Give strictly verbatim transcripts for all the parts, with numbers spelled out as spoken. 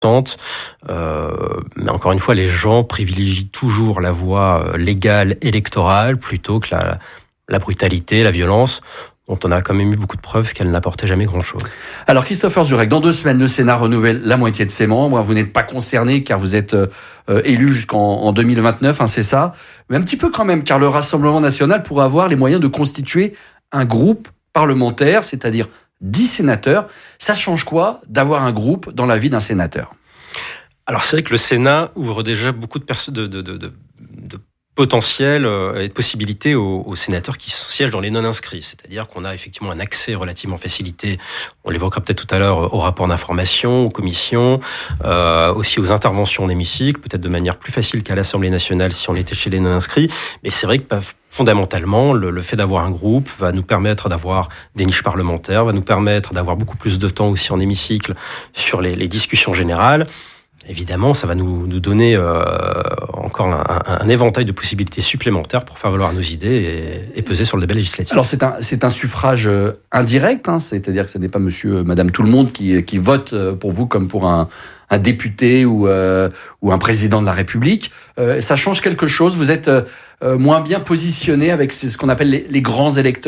Euh, mais encore une fois, les gens privilégient toujours la voie légale électorale plutôt que la, la brutalité, la violence, dont on a quand même eu beaucoup de preuves qu'elle n'apportait jamais grand-chose. Alors Christopher Zurek, dans deux semaines, le Sénat renouvelle la moitié de ses membres. Vous n'êtes pas concerné car vous êtes euh, élu jusqu'en en deux mille vingt-neuf, hein, c'est ça. Mais un petit peu quand même, car le Rassemblement national pourrait avoir les moyens de constituer un groupe parlementaire, c'est-à-dire dix sénateurs. Ça change quoi d'avoir un groupe dans la vie d'un sénateur ? Alors c'est vrai que le Sénat ouvre déjà beaucoup de, perso- de, de, de, de, de potentiel et de possibilités aux, aux sénateurs qui siègent dans les non-inscrits. C'est-à-dire qu'on a effectivement un accès relativement facilité, on l'évoquera peut-être tout à l'heure, au rapport d'information, aux commissions, euh, aussi aux interventions en hémicycle, peut-être de manière plus facile qu'à l'Assemblée nationale si on était chez les non-inscrits. Mais c'est vrai que fondamentalement, le, le fait d'avoir un groupe va nous permettre d'avoir des niches parlementaires, va nous permettre d'avoir beaucoup plus de temps aussi en hémicycle sur les, les discussions générales. Évidemment, ça va nous, nous donner euh, encore un, un, un éventail de possibilités supplémentaires pour faire valoir nos idées et, et peser sur le débat législatif. Alors c'est un, c'est un suffrage indirect, hein, c'est-à-dire que ce n'est pas monsieur, madame tout le monde qui, qui vote pour vous comme pour un, un député ou, euh, ou un président de la République. Euh, ça change quelque chose ? Vous êtes euh, moins bien positionné avec ce qu'on appelle les, les grands électeurs ?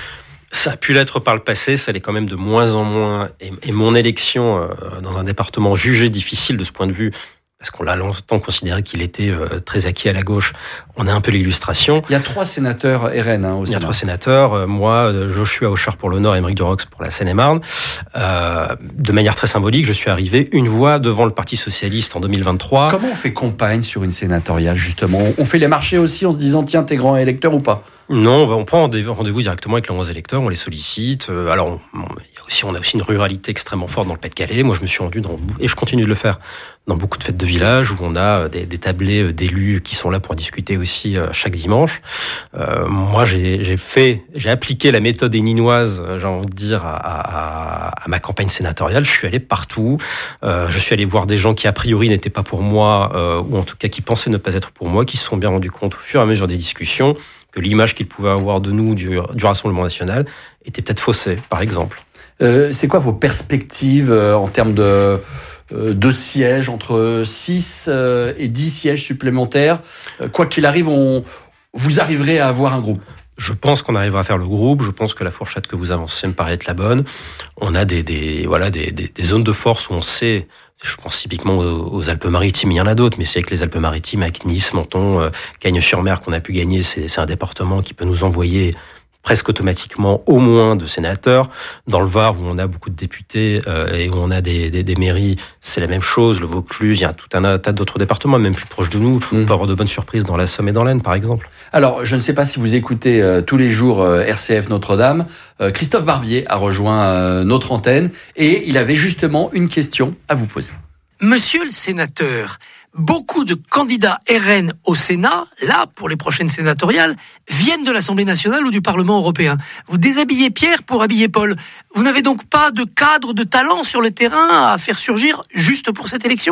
Ça a pu l'être par le passé, ça l'est quand même de moins en moins. Et, et mon élection euh, dans un département jugé difficile de ce point de vue, parce qu'on l'a longtemps considéré qu'il était euh, très acquis à la gauche, on a un peu l'illustration. Il y a trois sénateurs R N hein, au Sénat. Il y a trois sénateurs, euh, moi, Joshua Auchard pour le Nord et Aymeric de Rox pour la Seine-et-Marne. Euh, de manière très symbolique, je suis arrivé une voix devant le Parti Socialiste en deux mille vingt-trois. Comment on fait campagne sur une sénatoriale, justement ? On fait les marchés aussi en se disant, tiens, t'es grand électeur ou pas ? Non, on, va, on prend rendez-vous directement avec les grands électeurs, on les sollicite. Euh, alors, on, on, il y a aussi, on a aussi une ruralité extrêmement forte dans le Pas-de-Calais. Moi, je me suis rendu dans, et je continue de le faire, dans beaucoup de fêtes de village où on a des, des tablés d'élus qui sont là pour discuter aussi euh, chaque dimanche. Euh, moi, j'ai, j'ai fait, j'ai appliqué la méthode héninoise, j'ai envie de dire, à, à, à ma campagne sénatoriale. Je suis allé partout. Euh, je suis allé voir des gens qui, a priori, n'étaient pas pour moi, euh, ou en tout cas qui pensaient ne pas être pour moi, qui se sont bien rendus compte au fur et à mesure des discussions que l'image qu'ils pouvaient avoir de nous, du, du Rassemblement national, était peut-être faussée, par exemple. Euh, c'est quoi vos perspectives euh, en termes de, euh, de sièges, entre six euh, et dix sièges supplémentaires ? euh, Quoi qu'il arrive, on, vous arriverez à avoir un groupe ? Je pense qu'on arrivera à faire le groupe. Je pense que la fourchette que vous avancez me paraît être la bonne. On a des, des, voilà, des, des, des zones de force où on sait... Je pense typiquement aux Alpes-Maritimes, il y en a d'autres, mais c'est avec les Alpes-Maritimes, avec Nice, Menton, euh, Cagnes-sur-Mer qu'on a pu gagner. C'est, c'est un département qui peut nous envoyer presque automatiquement au moins de sénateurs. Dans le Var, où on a beaucoup de députés euh, et où on a des, des, des mairies, c'est la même chose. Le Vaucluse, il y a tout un tas d'autres départements, même plus proches de nous. Mmh. On peut avoir de bonnes surprises dans la Somme et dans l'Aisne, par exemple. Alors, je ne sais pas si vous écoutez euh, tous les jours euh, R C F Notre-Dame. Euh, Christophe Barbier a rejoint euh, notre antenne et il avait justement une question à vous poser. Monsieur le sénateur, beaucoup de candidats R N au Sénat, là, pour les prochaines sénatoriales, viennent de l'Assemblée nationale ou du Parlement européen. Vous déshabillez Pierre pour habiller Paul. Vous n'avez donc pas de cadre, de talent sur le terrain à faire surgir juste pour cette élection ?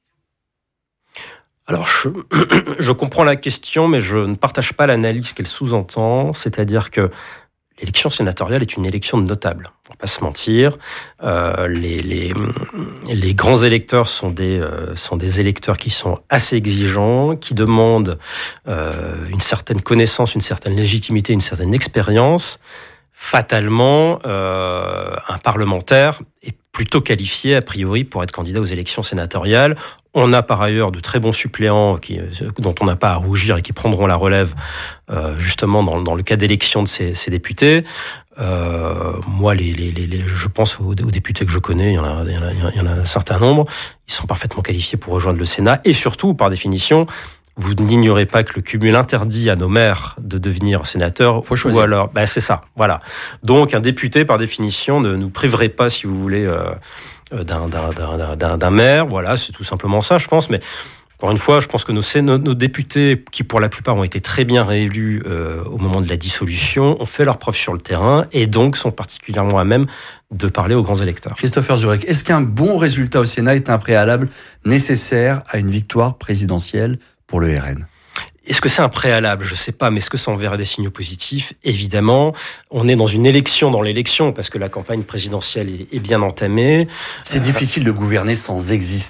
Alors, je, je comprends la question, mais je ne partage pas l'analyse qu'elle sous-entend, c'est-à-dire que l'élection sénatoriale est une élection de notables. On ne va pas se mentir. Euh, les, les, les grands électeurs sont des, euh, sont des électeurs qui sont assez exigeants, qui demandent euh, une certaine connaissance, une certaine légitimité, une certaine expérience. Fatalement, euh, un parlementaire est plutôt qualifié, a priori, pour être candidat aux élections sénatoriales. On a par ailleurs de très bons suppléants qui, dont on n'a pas à rougir et qui prendront la relève euh, justement dans, dans le cas d'élection de ces, ces députés. Euh, moi, les, les, les, je pense aux, aux députés que je connais, il y, en a, il, y en a, il y en a un certain nombre, ils sont parfaitement qualifiés pour rejoindre le Sénat. Et surtout, par définition, vous n'ignorez pas que le cumul interdit à nos maires de devenir sénateurs. Faut choisir. Ou alors, ben c'est ça, voilà. Donc, un député, par définition, ne nous priverait pas, si vous voulez... Euh, D'un, d'un, d'un, d'un, d'un maire, voilà, c'est tout simplement ça, je pense. Mais encore une fois, je pense que nos, nos, nos députés, qui pour la plupart ont été très bien réélus euh, au moment de la dissolution, ont fait leur preuve sur le terrain et donc sont particulièrement à même de parler aux grands électeurs. Christopher Zurek, est-ce qu'un bon résultat au Sénat est un préalable nécessaire à une victoire présidentielle pour le R N ? Est-ce que c'est un préalable? Je sais pas, mais est-ce que ça enverrait des signaux positifs? Évidemment. On est dans une élection dans l'élection, parce que la campagne présidentielle est, est bien entamée. C'est euh, difficile de gouverner sans exister.